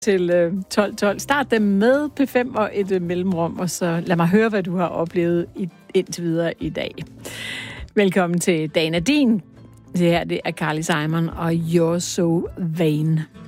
til 12.12. Start dem med P5 og et mellemrum, og så lad mig høre, hvad du har oplevet indtil videre i dag. Velkommen til Dagen er din. Det her det er Carly Simon og You're So Vain.